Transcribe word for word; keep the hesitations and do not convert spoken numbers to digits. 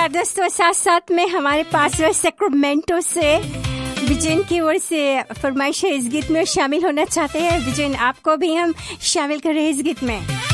नमस्कार दोस्तों, साथ साथ में हमारे पास सैक्रामेंटो से विजयन की ओर से फरमाइश है इस गीत में शामिल होना चाहते हैं। विजयन, आपको भी हम शामिल कर रहे हैं इस गीत में।